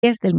10 del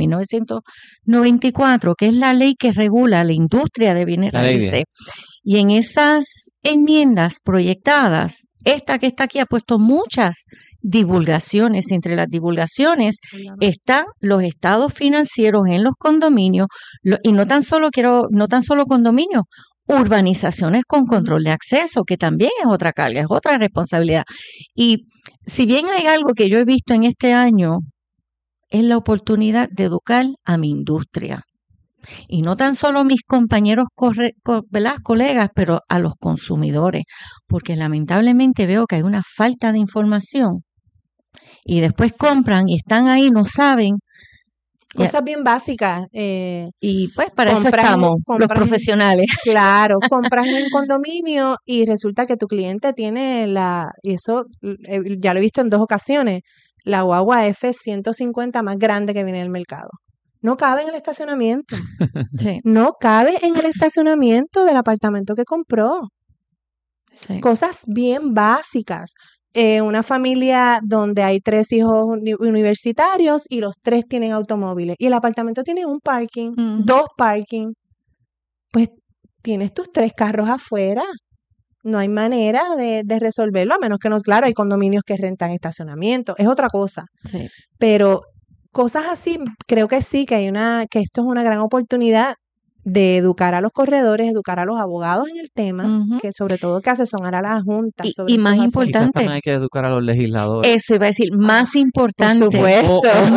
1994, que es la ley que regula la industria de bienes raíces. Y en esas enmiendas proyectadas, esta que está aquí ha puesto muchas divulgaciones. Entre las divulgaciones están los estados financieros en los condominios, y no tan solo condominios, urbanizaciones con control de acceso, que también es otra carga, es otra responsabilidad. Y si bien hay algo que yo he visto en este año, es la oportunidad de educar a mi industria. Y no tan solo a mis compañeros colegas, pero a los consumidores, porque lamentablemente veo que hay una falta de información y después compran y están ahí, no saben. Cosas bien básicas. Y pues para eso estamos, los profesionales. Claro, compras en condominio y resulta que tu cliente tiene y eso ya lo he visto en 2 ocasiones, la guagua F-150 más grande que viene en el mercado. No cabe en el estacionamiento. Sí. No cabe en el estacionamiento del apartamento que compró. Sí. Cosas bien básicas. Una familia donde hay 3 hijos universitarios y los 3 tienen automóviles y el apartamento tiene un parking, 2 parking. Pues tienes tus 3 carros afuera. No hay manera de resolverlo, a menos que claro, hay condominios que rentan estacionamiento, es otra cosa. Sí. Pero cosas así, creo que sí, que esto es una gran oportunidad de educar a los corredores, educar a los abogados en el tema, que sobre todo que asesorar a las juntas. Y más importante, quizás también hay que educar a los legisladores. Eso iba a decir, más importante. Por supuesto.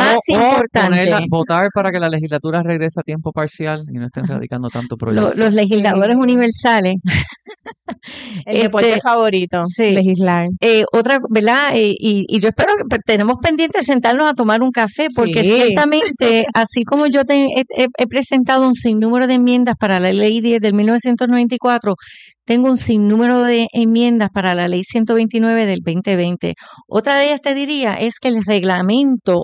Votar para que la legislatura regrese a tiempo parcial y no estén radicando tanto proyectos. Los legisladores universales. El deporte favorito, sí. Legislar. Otra, ¿verdad? Y yo espero que tenemos pendiente sentarnos a tomar un café, porque ciertamente, así como yo he presentado un sinnúmero de enmiendas para la Ley 10 del 1994, tengo un sinnúmero de enmiendas para la Ley 129 del 2020. Otra de ellas te diría es que el reglamento,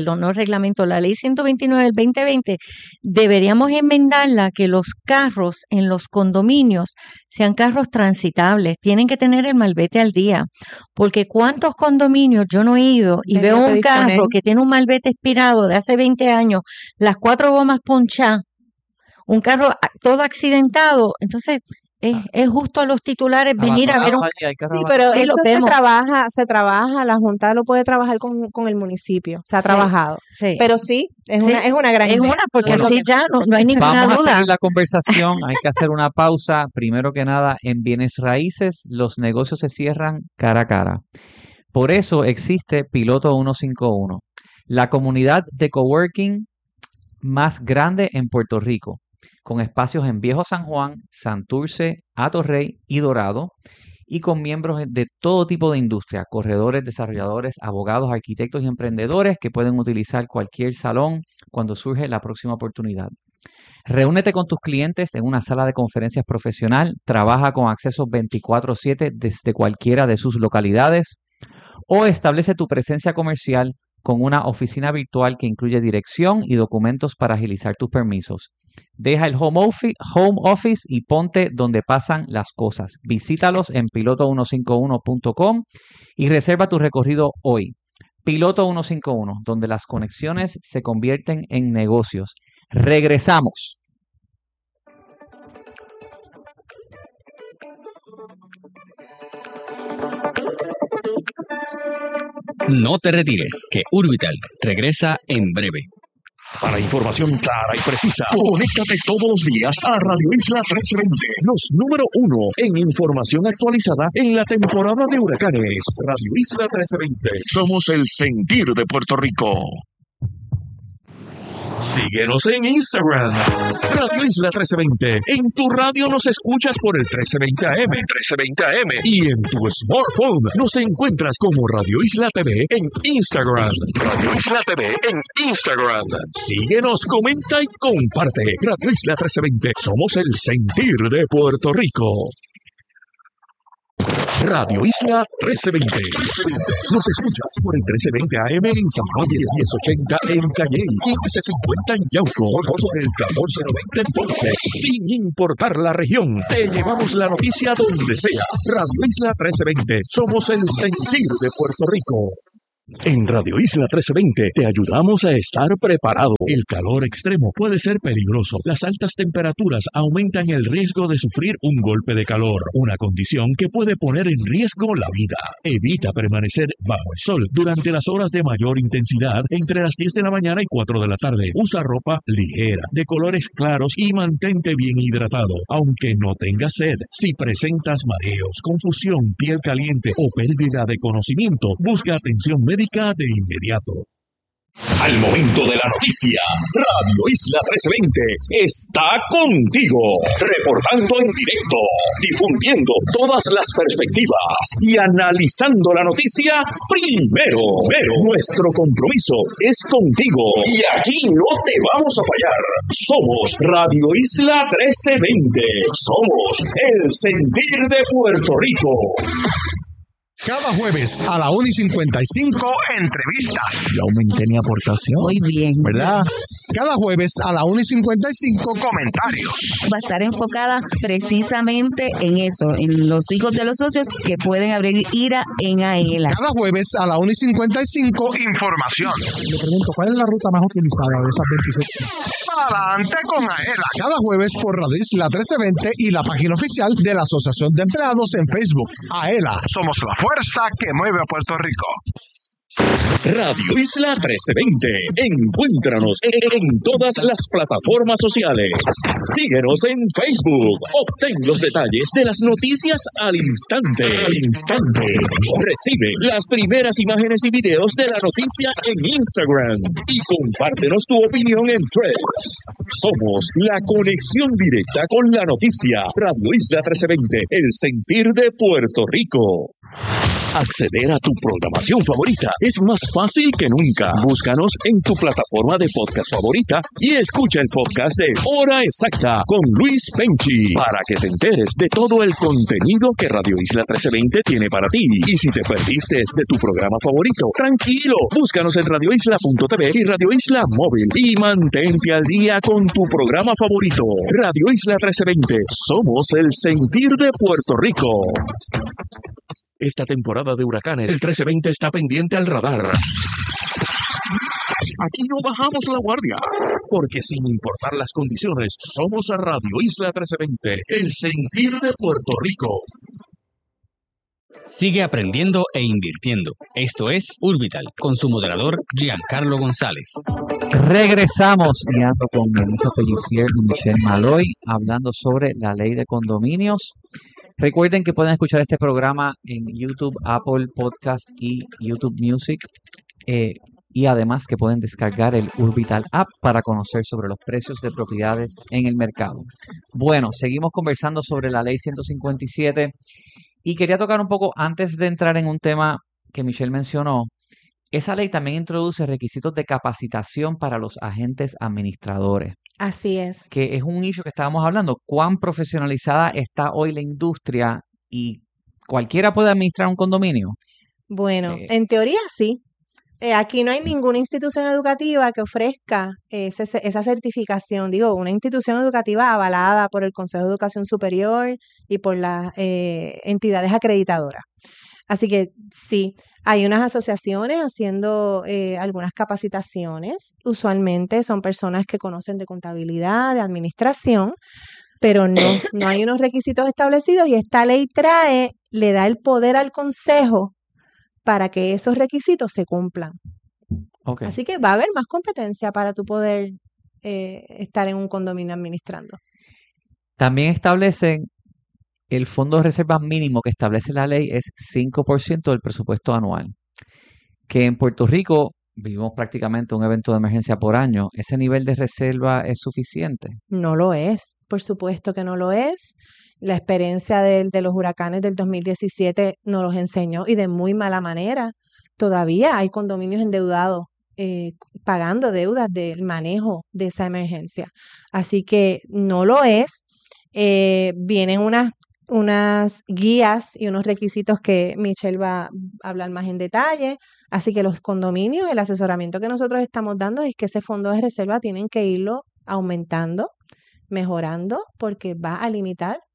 la Ley 129 del 2020, deberíamos enmendarla, que los carros en los condominios sean carros transitables, tienen que tener el malvete al día, porque cuántos condominios yo no he ido y veo un carro que tiene un malvete expirado de hace 20 años, las 4 gomas ponchadas, un carro todo accidentado. Entonces es justo a los titulares venir a ver un... Sí, pero eso se trabaja, la Junta lo puede trabajar con el municipio, se ha trabajado. Sí. Pero sí, es una gran idea. Porque así ya no hay ninguna duda. Vamos a seguir la conversación, hay que hacer una pausa. Primero que nada, en bienes raíces los negocios se cierran cara a cara. Por eso existe Piloto 151, la comunidad de coworking más grande en Puerto Rico, con espacios en Viejo San Juan, Santurce, Atorrey y Dorado, y con miembros de todo tipo de industria, corredores, desarrolladores, abogados, arquitectos y emprendedores que pueden utilizar cualquier salón cuando surge la próxima oportunidad. Reúnete con tus clientes en una sala de conferencias profesional, trabaja con acceso 24/7 desde cualquiera de sus localidades, o establece tu presencia comercial con una oficina virtual que incluye dirección y documentos para agilizar tus permisos. Deja el home office y ponte donde pasan las cosas. Visítalos en piloto151.com y reserva tu recorrido hoy. Piloto 151, donde las conexiones se convierten en negocios. Regresamos. No te retires, que Urbital regresa en breve. Para información clara y precisa, conéctate todos los días a Radio Isla 1320, los número 1 en información actualizada en la temporada de huracanes. Radio Isla 1320, somos el sentir de Puerto Rico. Síguenos en Instagram, Radio Isla 1320. En tu radio nos escuchas por el 1320 AM, y en tu smartphone nos encuentras como Radio Isla TV en Instagram. Radio Isla TV en Instagram. Síguenos, comenta y comparte. Radio Isla 1320, somos el sentir de Puerto Rico. Radio Isla 1320. Nos escuchas por el 1320 AM en San Juan, 1080 en Calle, 1550 en Yauco, por el 1490 en Ponce. Sin importar la región, te llevamos la noticia donde sea. Radio Isla 1320, somos el sentir de Puerto Rico. En Radio Isla 1320 te ayudamos a estar preparado. El calor extremo puede ser peligroso. Las altas temperaturas aumentan el riesgo de sufrir un golpe de calor, una condición que puede poner en riesgo la vida. Evita permanecer bajo el sol durante las horas de mayor intensidad entre las 10 de la mañana y 4 de la tarde. Usa ropa ligera, de colores claros y mantente bien hidratado, aunque no tengas sed. Si presentas mareos, confusión, piel caliente o pérdida de conocimiento, busca atención médica de inmediato. Al momento de la noticia, Radio Isla 1320 está contigo, reportando en directo, difundiendo todas las perspectivas y analizando la noticia primero. Nuestro compromiso es contigo y aquí no te vamos a fallar. Somos Radio Isla 1320. Somos el sentir de Puerto Rico. Cada jueves a la 1:55, entrevistas. Yo aumenté mi aportación. Muy bien. ¿Verdad? Cada jueves a la 1:55, comentarios. Va a estar enfocada precisamente en eso, en los hijos de los socios que pueden abrir IRA en AELA. Cada jueves a la 1:55, información. Le pregunto, ¿cuál es la ruta más utilizada de esas 27? Adelante con AELA. Cada jueves por Radio Isla 1320 y la página oficial de la Asociación de Empleados en Facebook. AELA, somos la fuerza que mueve a Puerto Rico. Radio Isla 1320. Encuéntranos en todas las plataformas sociales. Síguenos en Facebook. Obtén los detalles de las noticias al instante. Recibe las primeras imágenes y videos de la noticia en Instagram. Y compártenos tu opinión en Threads. Somos la conexión directa con la noticia. Radio Isla 1320. El sentir de Puerto Rico. Acceder a tu programación favorita es más fácil que nunca. Búscanos en tu plataforma de podcast favorita y escucha el podcast de Hora Exacta con Luis Penchi para que te enteres de todo el contenido que Radio Isla 1320 tiene para ti. Y si te perdiste de tu programa favorito, tranquilo, búscanos en radioisla.tv y Radio Isla Móvil y mantente al día con tu programa favorito. Radio Isla 1320, somos el sentir de Puerto Rico. Esta temporada de huracanes, el 1320 está pendiente al radar. Aquí no bajamos la guardia, porque sin importar las condiciones, somos a Radio Isla 1320, el sentir de Puerto Rico. Sigue aprendiendo e invirtiendo. Esto es Urbital, con su moderador Giancarlo González. Regresamos y ando con Melissa Pellissier y Michelle Maloy hablando sobre la ley de condominios. Recuerden que pueden escuchar este programa en YouTube, Apple Podcast y YouTube Music. Y además que pueden descargar el Urbital App para conocer sobre los precios de propiedades en el mercado. Bueno, seguimos conversando sobre la ley 157 y quería tocar un poco antes de entrar en un tema que Michelle mencionó. Esa ley también introduce requisitos de capacitación para los agentes administradores. Así es. Que es un issue que estábamos hablando. ¿Cuán profesionalizada está hoy la industria y cualquiera puede administrar un condominio? Bueno, en teoría sí. Aquí no hay ninguna institución educativa que ofrezca esa certificación. Digo, una institución educativa avalada por el Consejo de Educación Superior y por las entidades acreditadoras. Así que sí, hay unas asociaciones haciendo algunas capacitaciones. Usualmente son personas que conocen de contabilidad, de administración, pero no hay unos requisitos establecidos y esta ley le da el poder al consejo para que esos requisitos se cumplan. Okay. Así que va a haber más competencia para tú poder estar en un condominio administrando. También establecen el fondo de reserva mínimo que establece la ley es 5% del presupuesto anual. Que en Puerto Rico vivimos prácticamente un evento de emergencia por año. ¿Ese nivel de reserva es suficiente? No lo es, por supuesto que no lo es. La experiencia de los huracanes del 2017 nos los enseñó y de muy mala manera. Todavía hay condominios endeudados pagando deudas del manejo de esa emergencia. Así que no lo es. Vienen unas guías y unos requisitos que Michelle va a hablar más en detalle. Así que los condominios, el asesoramiento que nosotros estamos dando es que ese fondo de reserva tienen que irlo aumentando, mejorando, porque va a limitar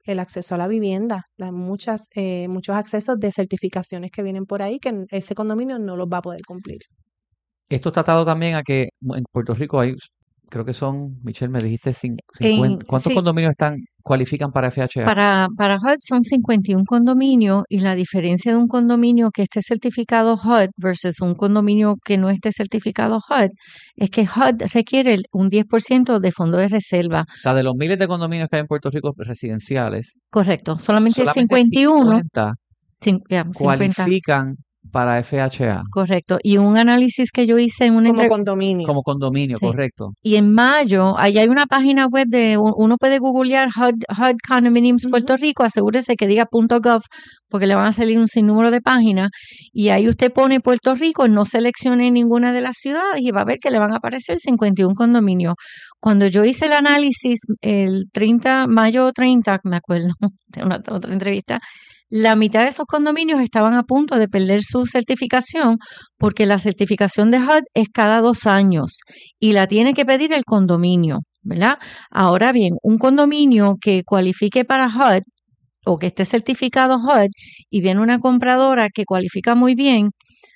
el acceso a la vivienda, muchos accesos de certificaciones que vienen por ahí que ese condominio no los va a poder cumplir. Esto está atado también a que en Puerto Rico hay, creo que son, Michelle, me dijiste 50. ¿Cuántos condominios cualifican para FHA? Para HUD son 51 condominios, y la diferencia de un condominio que esté certificado HUD versus un condominio que no esté certificado HUD es que HUD requiere un 10% de fondo de reserva. O sea, de los miles de condominios que hay en Puerto Rico residenciales. Correcto, solamente 51 cualifican para FHA. Correcto. Y un análisis que yo hice en como condominio. Como condominio, sí. Correcto. Y en mayo, ahí hay una página web uno puede googlear HUD Condominiums Puerto Rico, asegúrese que diga .gov, porque le van a salir un sinnúmero de páginas, y ahí usted pone Puerto Rico, no seleccione ninguna de las ciudades y va a ver que le van a aparecer 51 condominios. Cuando yo hice el análisis el mayo 30, me acuerdo de una otra entrevista, la mitad de esos condominios estaban a punto de perder su certificación, porque la certificación de HUD es cada 2 años y la tiene que pedir el condominio, ¿verdad? Ahora bien, un condominio que cualifique para HUD o que esté certificado HUD y viene una compradora que cualifica muy bien,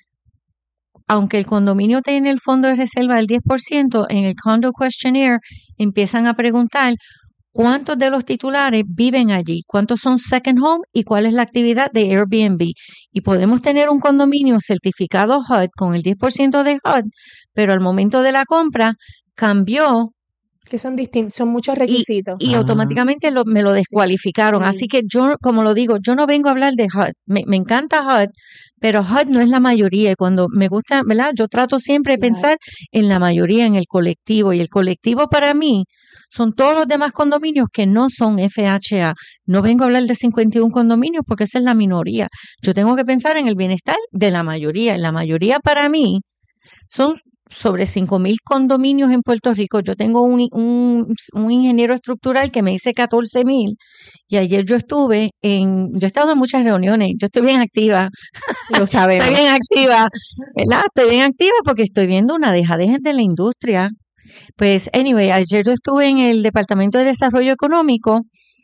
aunque el condominio tiene el fondo de reserva del 10%, en el Condo Questionnaire empiezan a preguntar ¿cuántos de los titulares viven allí? ¿Cuántos son second home? ¿Y cuál es la actividad de Airbnb? Y podemos tener un condominio certificado HUD con el 10% de HUD, pero al momento de la compra cambió. Que son distintos, son muchos requisitos. Y automáticamente me lo descualificaron. Sí. Así que yo, como lo digo, yo no vengo a hablar de HUD. Me encanta HUD, pero HUD no es la mayoría. Y cuando me gusta, ¿verdad? Yo trato siempre de pensar en la mayoría, en el colectivo. Y el colectivo para mí son todos los demás condominios que no son FHA. No vengo a hablar de 51 condominios porque esa es la minoría. Yo tengo que pensar en el bienestar de la mayoría. Y la mayoría para mí son sobre 5,000 condominios en Puerto Rico. Yo tengo un ingeniero estructural que me dice 14,000, y ayer yo he estado en muchas reuniones, yo estoy bien activa. Lo sabemos. Estoy bien activa, ¿verdad? Estoy bien activa porque estoy viendo una dejadez de la industria. Pues, anyway, ayer yo estuve en el Departamento de Desarrollo Económico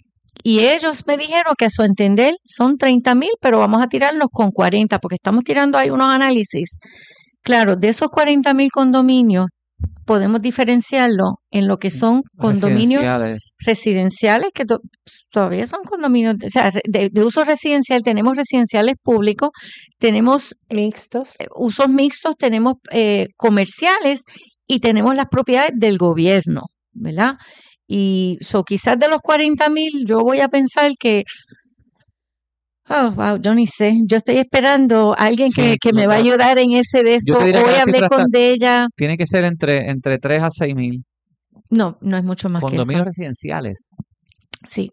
y ellos me dijeron que a su entender son 30,000, pero vamos a tirarnos con 40 porque estamos tirando ahí unos análisis. Claro, de esos 40,000 condominios podemos diferenciarlo en lo que son condominios residenciales que todavía son condominios, o sea, de uso residencial. Tenemos residenciales públicos, tenemos usos mixtos, tenemos comerciales y tenemos las propiedades del gobierno, ¿verdad? Y quizás de los 40,000 yo voy a pensar que yo ni sé. Yo estoy esperando a alguien que me va a ayudar en ese de eso. Hoy hablé con ella. Tiene que ser entre 3 a 6,000. No es mucho más que eso. Condominios residenciales. Sí.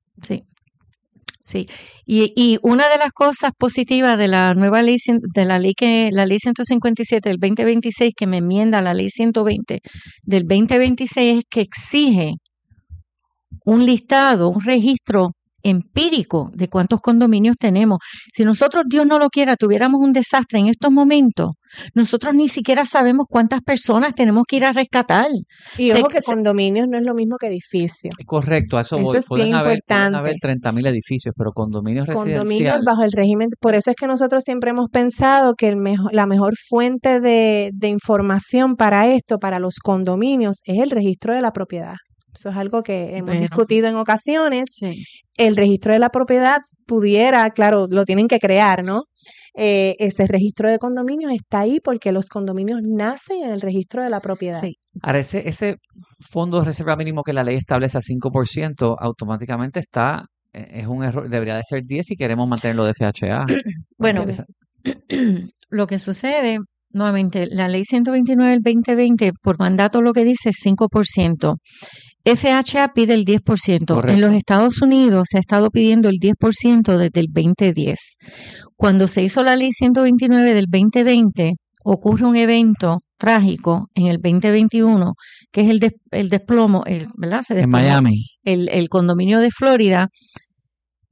Y una de las cosas positivas de la nueva ley, la ley 157 del 2026, que me enmienda la ley 120 del 2026, es que exige un listado, un registro empírico de cuántos condominios tenemos. Si nosotros, Dios no lo quiera, tuviéramos un desastre en estos momentos, nosotros ni siquiera sabemos cuántas personas tenemos que ir a rescatar. Y ojo que condominios no es lo mismo que edificios. Correcto, a eso voy. Es bien importante. Pueden haber 30,000 edificios, pero condominios residenciales. Condominios bajo el régimen. Por eso es que nosotros siempre hemos pensado que la mejor fuente de información para esto, para los condominios, es el registro de la propiedad. Eso es algo que hemos discutido en ocasiones. Sí. El registro de la propiedad pudiera, claro, lo tienen que crear, ¿no? Ese registro de condominios está ahí porque los condominios nacen en el registro de la propiedad. Sí. Ahora, ese fondo de reserva mínimo que la ley establece a 5%, automáticamente es un error, debería de ser 10 si queremos mantenerlo de FHA. Bueno, lo que sucede, nuevamente, la ley 129 del 2020, por mandato lo que dice es 5%. FHA pide el 10%. Correcto. En los Estados Unidos se ha estado pidiendo el 10% desde el 2010. Cuando se hizo la ley 129 del 2020, ocurre un evento trágico en el 2021, que es el desplomo, ¿verdad? Se desplomó en Miami. El condominio de Florida,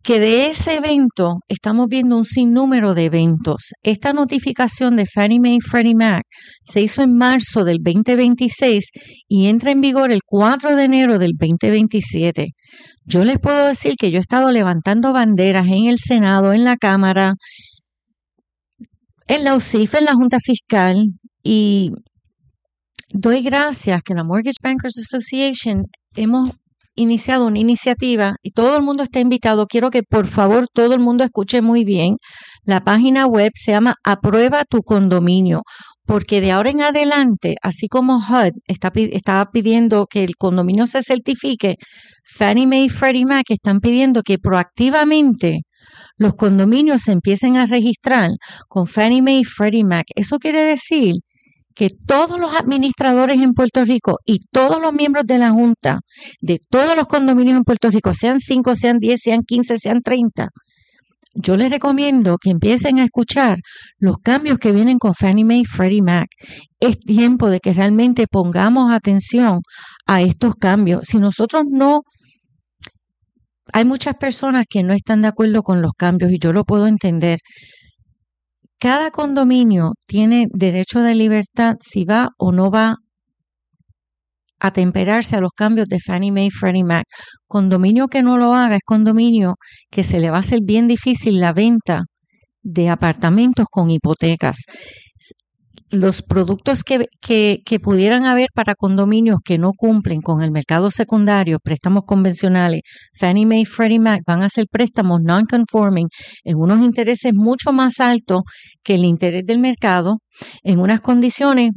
que de ese evento estamos viendo un sinnúmero de eventos. Esta notificación de Fannie Mae y Freddie Mac se hizo en marzo del 2026 y entra en vigor el 4 de enero del 2027. Yo les puedo decir que yo he estado levantando banderas en el Senado, en la Cámara, en la UCIF, en la Junta Fiscal, y doy gracias que la Mortgage Bankers Association hemos iniciado una iniciativa y todo el mundo está invitado. Quiero que por favor todo el mundo escuche muy bien. La página web se llama Aprueba tu Condominio, porque de ahora en adelante, así como HUD estaba pidiendo que el condominio se certifique, Fannie Mae y Freddie Mac están pidiendo que proactivamente los condominios se empiecen a registrar con Fannie Mae y Freddie Mac. Eso quiere decir que todos los administradores en Puerto Rico y todos los miembros de la Junta de todos los condominios en Puerto Rico, sean 5, sean 10, sean 15, sean 30, yo les recomiendo que empiecen a escuchar los cambios que vienen con Fannie Mae y Freddie Mac. Es tiempo de que realmente pongamos atención a estos cambios. Si nosotros no, hay muchas personas que no están de acuerdo con los cambios y yo lo puedo entender. Cada condominio tiene derecho de libertad si va o no va a temperarse a los cambios de Fannie Mae y Freddie Mac. Condominio que no lo haga es condominio que se le va a hacer bien difícil la venta de apartamentos con hipotecas. Los productos que pudieran haber para condominios que no cumplen con el mercado secundario, préstamos convencionales, Fannie Mae y Freddie Mac van a hacer préstamos non-conforming en unos intereses mucho más altos que el interés del mercado, en unas condiciones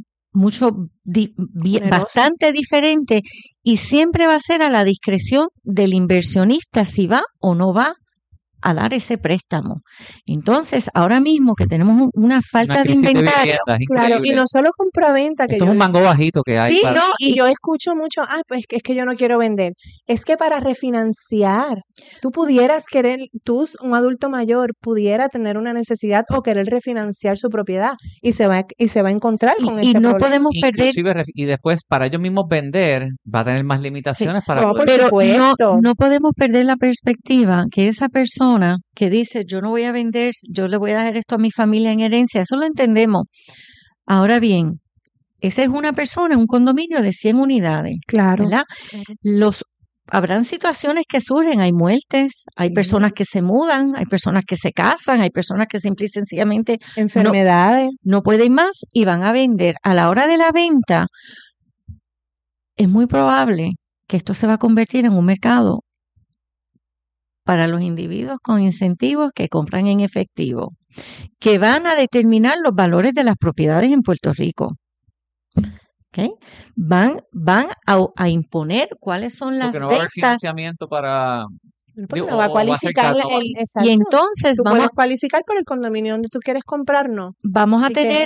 bastante diferentes, y siempre va a ser a la discreción del inversionista si va o no va a dar ese préstamo. Entonces, ahora mismo que tenemos una falta de inventario, claro, y no solo compraventa, que esto es un mango bajito que hay. Sí, no, y yo escucho mucho, pues es que yo no quiero vender. Es que para refinanciar, tú pudieras querer, un adulto mayor, pudiera tener una necesidad o querer refinanciar su propiedad y se va a encontrar con ese no problema. Podemos perder. Y después, para ellos mismos vender, va a tener más limitaciones para poder. Pero no podemos perder la perspectiva que esa persona que dice, yo no voy a vender, yo le voy a dejar esto a mi familia en herencia, eso lo entendemos. Ahora bien, esa es una persona, un condominio de 100 unidades. Claro. ¿Verdad? Habrán situaciones que surgen, hay muertes, hay personas que se mudan, hay personas que se casan, hay personas que simple y sencillamente enfermedades no pueden más y van a vender. A la hora de la venta, es muy probable que esto se va a convertir en un mercado para los individuos con incentivos que compran en efectivo, que van a determinar los valores de las propiedades en Puerto Rico. ¿Okay? Van a imponer cuáles son las ventas. No va a haber financiamiento para. No va a cualificar y entonces tú puedes cualificar por el condominio donde tú quieres comprar, ¿no? Vamos a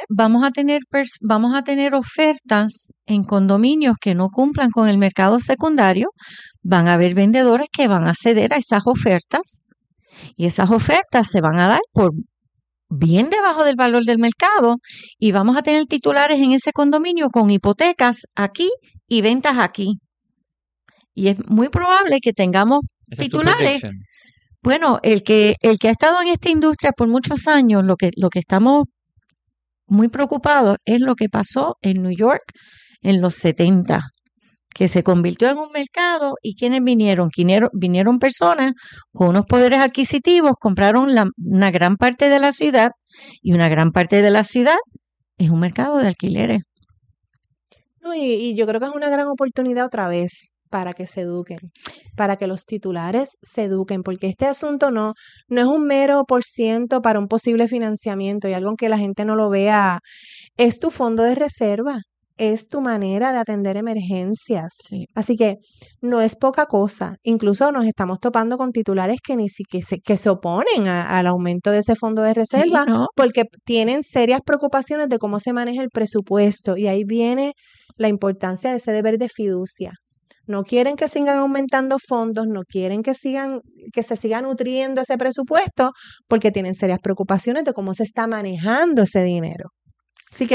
tener ofertas en condominios que no cumplan con el mercado secundario. Van a haber vendedores que van a ceder a esas ofertas y esas ofertas se van a dar por bien debajo del valor del mercado y vamos a tener titulares en ese condominio con hipotecas aquí y ventas aquí. Y es muy probable que tengamos titulares. Bueno, el que ha estado en esta industria por muchos años, lo que estamos muy preocupados es lo que pasó en New York en los 70, que se convirtió en un mercado y ¿quiénes vinieron? Vinieron personas con unos poderes adquisitivos, compraron una gran parte de la ciudad y una gran parte de la ciudad es un mercado de alquileres. No, y yo creo que es una gran oportunidad otra vez para que se eduquen, para que los titulares se eduquen, porque este asunto no es un mero % para un posible financiamiento y algo que la gente no lo vea, es tu fondo de reserva, es tu manera de atender emergencias. Sí. Así que no es poca cosa. Incluso nos estamos topando con titulares que se oponen al aumento de ese fondo de reserva, sí, ¿no? porque tienen serias preocupaciones de cómo se maneja el presupuesto y ahí viene la importancia de ese deber de fiducia. No quieren que sigan aumentando fondos, no quieren que se siga nutriendo ese presupuesto, porque tienen serias preocupaciones de cómo se está manejando ese dinero. Así que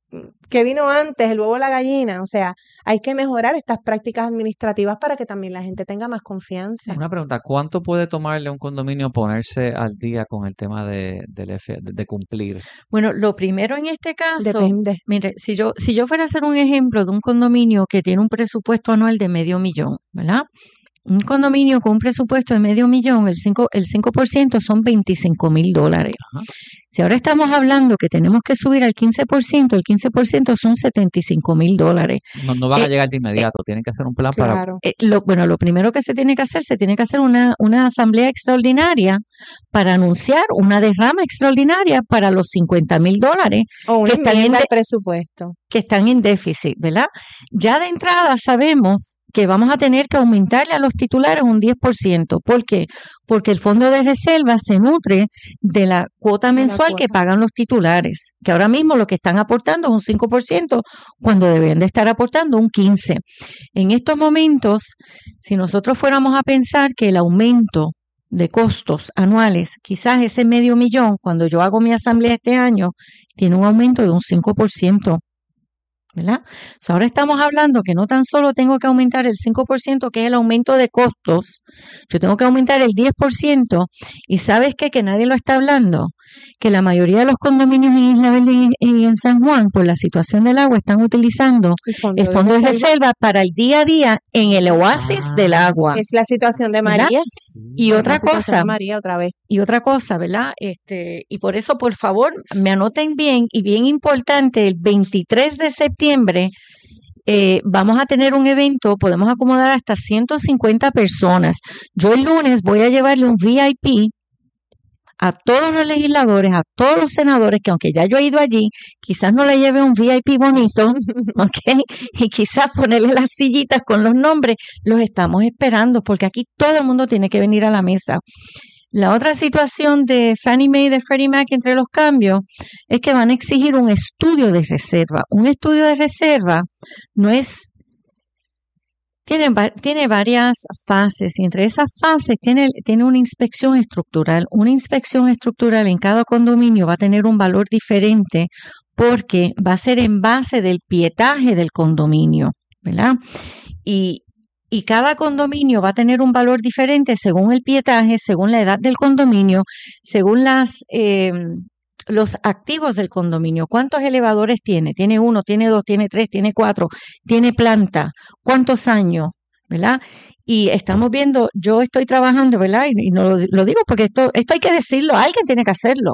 ¿qué vino antes, el huevo o la gallina? O sea, hay que mejorar estas prácticas administrativas para que también la gente tenga más confianza. Una pregunta, ¿cuánto puede tomarle a un condominio ponerse al día con el tema de cumplir? Bueno, lo primero en este caso, Depende. mire, si yo fuera a hacer un ejemplo de un condominio que tiene un presupuesto anual de $500,000, ¿verdad? Un condominio con un presupuesto de $500,000, el 5% son $25,000. Ajá. Si ahora estamos hablando que tenemos que subir al 15%, el 15% son $75,000. No van a llegar de inmediato, tienen que hacer un plan para... Claro. Lo primero que se tiene que hacer una asamblea extraordinaria para anunciar una derrama extraordinaria para los $50,000 O una que están enmienda al presupuesto. que están en déficit, ¿verdad? Ya de entrada sabemos que vamos a tener que aumentarle a los titulares un 10%. ¿Por qué? Porque el fondo de reserva se nutre de la cuota mensual que pagan los titulares, que ahora mismo lo que están aportando es un 5% cuando deberían de estar aportando un 15%. En estos momentos, si nosotros fuéramos a pensar que el aumento de costos anuales, quizás ese $500,000, cuando yo hago mi asamblea este año, tiene un aumento de un 5%. ¿Verdad? Ahora estamos hablando que no tan solo tengo que aumentar el 5%, que es el aumento de costos, yo tengo que aumentar el 10%, y ¿sabes qué? Que nadie lo está hablando, que la mayoría de los condominios en Isla Verde y en San Juan, por la situación del agua, están utilizando el fondo de reserva para el día a día en el oasis del agua. Es la situación de María. ¿Verdad? Y otra cosa, María otra vez. Y otra cosa, ¿verdad? Y por eso, por favor, me anoten bien, y bien importante, el 23 de septiembre vamos a tener un evento, podemos acomodar hasta 150 personas. Yo el lunes voy a llevarle un VIP a todos los legisladores, a todos los senadores, que aunque ya yo he ido allí, quizás no le lleve un VIP bonito, ¿ok? Y quizás ponerle las sillitas con los nombres, los estamos esperando, porque aquí todo el mundo tiene que venir a la mesa. La otra situación de Fannie Mae y de Freddie Mac entre los cambios es que van a exigir un estudio de reserva. Un estudio de reserva no es... Tiene varias fases, y entre esas fases tiene una inspección estructural. Una inspección estructural en cada condominio va a tener un valor diferente porque va a ser en base del pietaje del condominio, ¿verdad? Y cada condominio va a tener un valor diferente según el pietaje, según la edad del condominio, según los activos del condominio. ¿Cuántos elevadores tiene? ¿Tiene 1, tiene 2, tiene 3, tiene 4? ¿Tiene planta? ¿Cuántos años? ¿Verdad? Y estamos viendo, yo estoy trabajando, ¿verdad? Y no lo digo porque esto hay que decirlo, alguien tiene que hacerlo.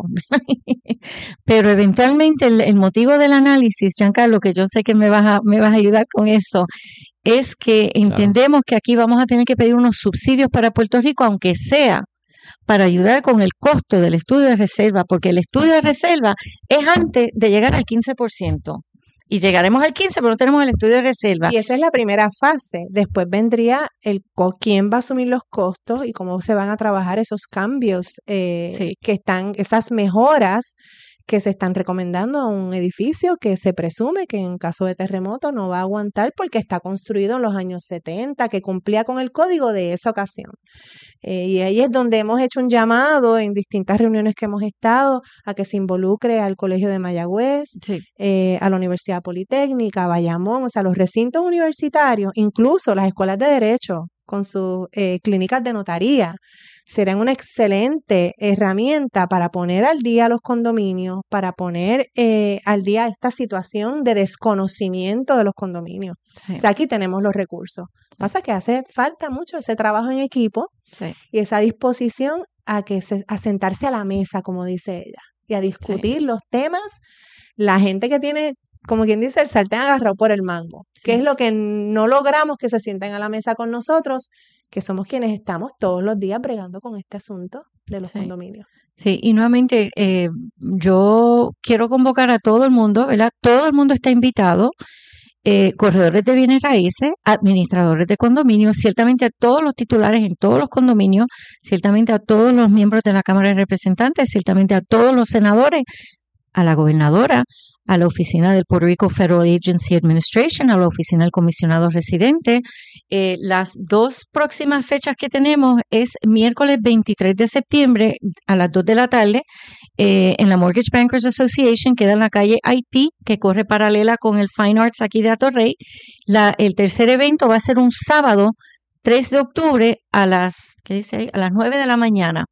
Pero eventualmente el motivo del análisis, Giancarlo, que yo sé que me vas a ayudar con eso, es que entendemos que aquí vamos a tener que pedir unos subsidios para Puerto Rico, aunque sea para ayudar con el costo del estudio de reserva, porque el estudio de reserva es antes de llegar al 15%. Y llegaremos al 15%, pero no tenemos el estudio de reserva. Y esa es la primera fase. Después vendría quién va a asumir los costos y cómo se van a trabajar esos cambios esas mejoras que se están recomendando a un edificio que se presume que en caso de terremoto no va a aguantar porque está construido en los años 70, que cumplía con el código de esa ocasión. Y ahí es donde hemos hecho un llamado en distintas reuniones que hemos estado a que se involucre al Colegio de Mayagüez, a la Universidad Politécnica, a Bayamón, o sea, los recintos universitarios, incluso las escuelas de derecho con sus clínicas de notaría. Serán una excelente herramienta para poner al día los condominios, para poner al día esta situación de desconocimiento de los condominios. Sí. O sea, aquí tenemos los recursos. Pasa que hace falta mucho ese trabajo en equipo y esa disposición a sentarse a la mesa, como dice ella, y a discutir los temas. La gente que tiene, como quien dice, el sartén agarrado por el mango, que es lo que no logramos que se sienten a la mesa con nosotros, que somos quienes estamos todos los días bregando con este asunto de los condominios. Sí, y nuevamente yo quiero convocar a todo el mundo, ¿verdad? Todo el mundo está invitado, corredores de bienes raíces, administradores de condominios, ciertamente a todos los titulares en todos los condominios, ciertamente a todos los miembros de la Cámara de Representantes, ciertamente a todos los senadores, a la gobernadora, a la oficina del Puerto Rico Federal Agency Administration, a la oficina del comisionado residente. Las 2 próximas fechas que tenemos es miércoles 23 de septiembre a las 2 de la tarde en la Mortgage Bankers Association, queda en la calle Haití, que corre paralela con el Fine Arts aquí de Atorrey. El tercer evento va a ser un sábado 3 de octubre a las 9 de la mañana.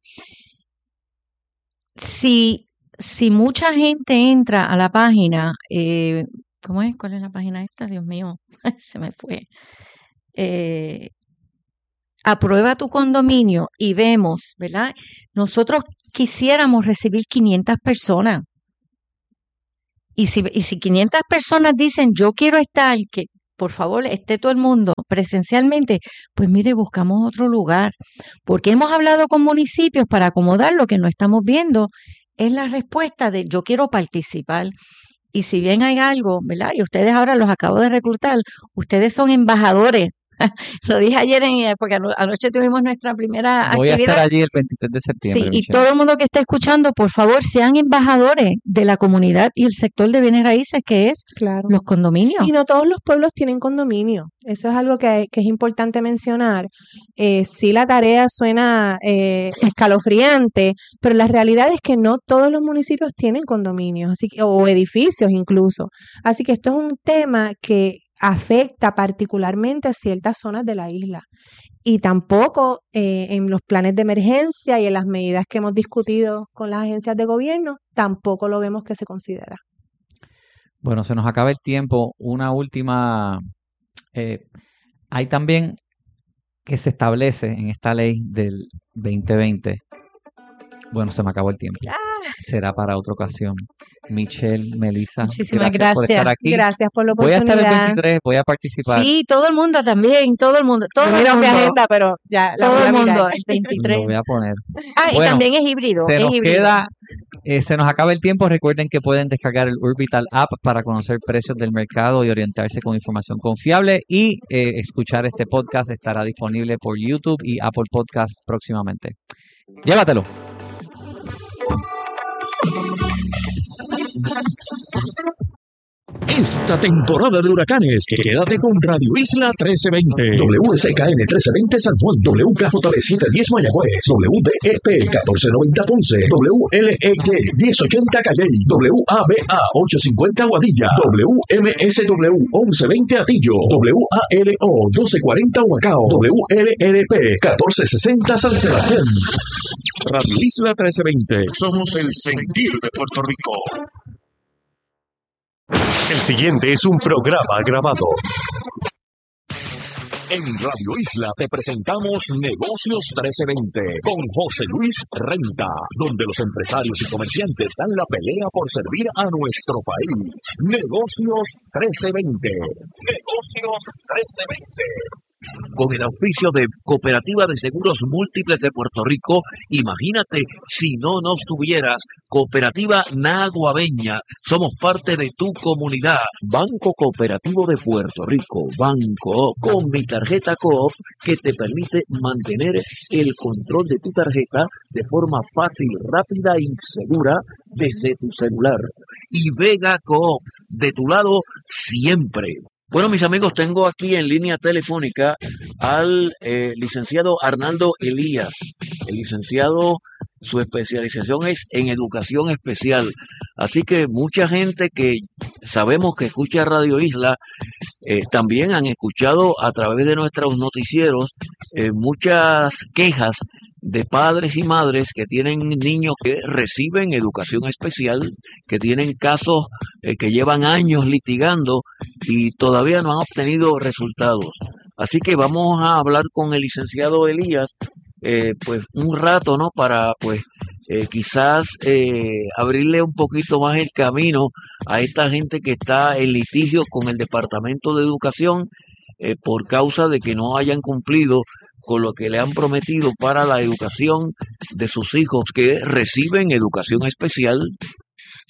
Si mucha gente entra a la página, ¿cómo es? ¿Cuál es la página esta? Dios mío, se me fue. Aprueba tu condominio y vemos, ¿verdad? Nosotros quisiéramos recibir 500 personas. Y si 500 personas dicen, yo quiero estar, que por favor esté todo el mundo presencialmente, pues mire, buscamos otro lugar. Porque hemos hablado con municipios para acomodar lo que no estamos viendo. Es la respuesta de yo quiero participar. Y si bien hay algo, ¿verdad? Y ustedes ahora los acabo de reclutar, ustedes son embajadores. Lo dije ayer, porque anoche tuvimos nuestra primera actividad. Voy a estar allí el 23 de septiembre. Sí, y todo el mundo que está escuchando, por favor, sean embajadores de la comunidad y el sector de bienes raíces, que es los condominios. Y no todos los pueblos tienen condominio. Eso es algo que es importante mencionar. Sí, la tarea suena escalofriante, pero la realidad es que no todos los municipios tienen condominios, o edificios incluso. Así que esto es un tema que afecta particularmente a ciertas zonas de la isla. Y tampoco en los planes de emergencia y en las medidas que hemos discutido con las agencias de gobierno, tampoco lo vemos que se considera. Bueno, se nos acaba el tiempo. Una última. Hay también que se establece en esta ley del 2020. Bueno, se me acabó el tiempo. Será para otra ocasión. Michelle, Melissa, muchísimas gracias por estar aquí. Gracias por la oportunidad. Voy a estar el 23, voy a participar. Sí, todo el mundo también, todo el mundo. Todo el mundo. Mi agenda, pero ya la todo voy a el mundo, mirar. el 23. Lo voy a poner. Y también es híbrido. Se nos acaba el tiempo. Recuerden que pueden descargar el Urbital app para conocer precios del mercado y orientarse con información confiable. Y escuchar este podcast estará disponible por YouTube y Apple Podcasts próximamente. Llévatelo. Esta temporada de huracanes, quédate con Radio Isla 1320, WSKN 1320 San Juan, WKJB 710 Mayagüez, WDEP 1490 Ponce, WLEY 1080 Calley, WABA 850 Guadilla, WMSW 1120 Atillo, WALO 1240 Huacao, WLRP 1460 San Sebastián. Radio Isla 1320, somos el sentir de Puerto Rico. El siguiente es un programa grabado. En Radio Isla te presentamos Negocios 1320 con José Luis Renta, donde los empresarios y comerciantes dan la pelea por servir a nuestro país. Negocios 1320. Negocios 1320. Con el auspicio de Cooperativa de Seguros Múltiples de Puerto Rico, imagínate si no nos tuvieras. Cooperativa Naguabeña, somos parte de tu comunidad. Banco Cooperativo de Puerto Rico, Banco, con mi tarjeta Coop, que te permite mantener el control de tu tarjeta de forma fácil, rápida y segura desde tu celular. Y Vega Coop, de tu lado siempre. Bueno, mis amigos, tengo aquí en línea telefónica al licenciado Arnaldo Elías. El licenciado, su especialización es en educación especial. Así que mucha gente que sabemos que escucha Radio Isla, también han escuchado a través de nuestros noticieros muchas quejas de padres y madres que tienen niños que reciben educación especial, que tienen casos que llevan años litigando y todavía no han obtenido resultados. Así que vamos a hablar con el licenciado Elías, pues un rato, ¿no? Para, pues, quizás abrirle un poquito más el camino a esta gente que está en litigio con el Departamento de Educación por causa de que no hayan cumplido con lo que le han prometido para la educación de sus hijos que reciben educación especial.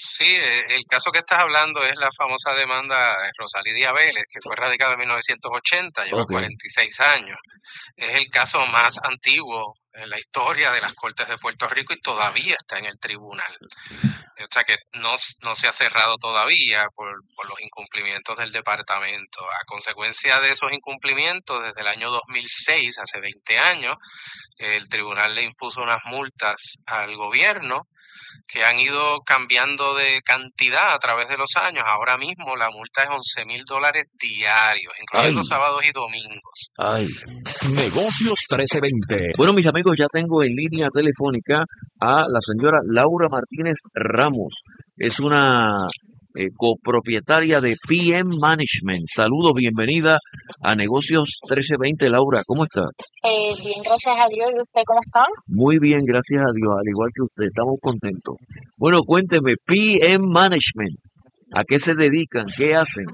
Sí, el caso que estás hablando es la famosa demanda de Rosalía Vélez, que fue radicada en 1980, lleva 46 años. Es el caso más antiguo en la historia de las Cortes de Puerto Rico y todavía está en el tribunal. O sea que no se ha cerrado todavía por los incumplimientos del departamento. A consecuencia de esos incumplimientos, desde el año 2006, hace 20 años, el tribunal le impuso unas multas al gobierno que han ido cambiando de cantidad a través de los años. Ahora mismo la multa es $11,000 diarios, incluyendo sábados y domingos. Ay. Negocios 1320. Bueno, mis amigos, ya tengo en línea telefónica a la señora Laura Martínez Ramos. Es una copropietaria de PM Management. Saludos, bienvenida a Negocios 1320. Laura, ¿cómo está? Bien, gracias a Dios. ¿Y usted cómo está? Muy bien, gracias a Dios, al igual que usted, estamos contentos. Bueno, cuénteme, PM Management, ¿a qué se dedican? ¿Qué hacen?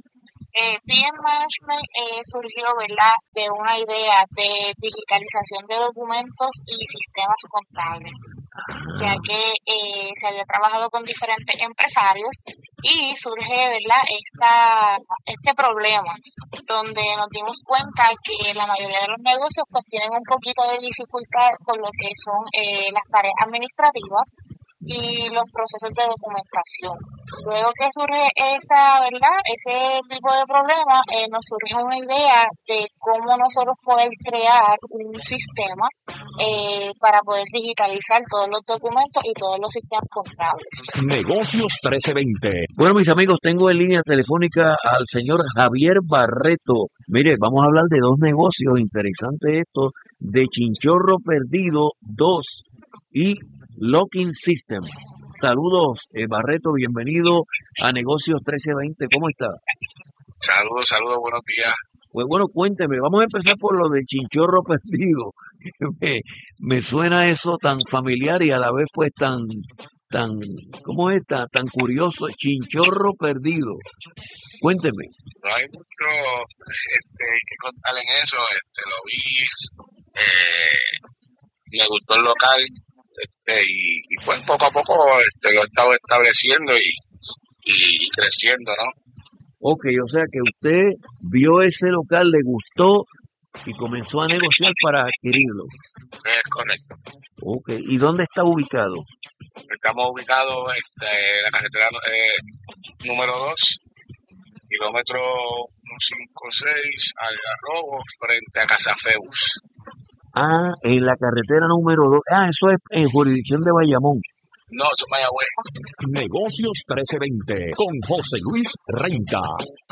PM Management surgió, ¿verdad?, de una idea de digitalización de documentos y sistemas contables, ya que se había trabajado con diferentes empresarios y surge, ¿verdad?, este problema, donde nos dimos cuenta que la mayoría de los negocios pues tienen un poquito de dificultad con lo que son las tareas administrativas y los procesos de documentación. Luego que surge ese tipo de problema, nos surge una idea de cómo nosotros poder crear un sistema para poder digitalizar todos los documentos y todos los sistemas contables. Negocios 1320. Bueno, mis amigos, tengo en línea telefónica al señor Javier Barreto. Mire, vamos a hablar de dos negocios interesantes estos, de Chinchorro Perdido 2 y Locking System. Saludos, Barreto, bienvenido a Negocios 1320. ¿Cómo está? Saludos, buenos días. Pues bueno, cuénteme, vamos a empezar por lo de Chinchorro Perdido. Me suena eso tan familiar y a la vez pues tan ¿cómo es? Tan curioso, Chinchorro Perdido. Cuénteme. No hay mucho que contar en eso. Lo vi, me gustó el local, y pues poco a poco lo he estado estableciendo y creciendo, ¿no? Ok, o sea que usted vio ese local, le gustó y comenzó a negociar para adquirirlo. Es correcto. Ok, ¿y dónde está ubicado? Estamos ubicados en la carretera número 2, kilómetro 156, Algarrobo, frente a Casa Feus. Ah, en la carretera número 2. Ah, eso es en jurisdicción de Bayamón. No, eso es Mayagüez. Negocios 1320 con José Luis Renta.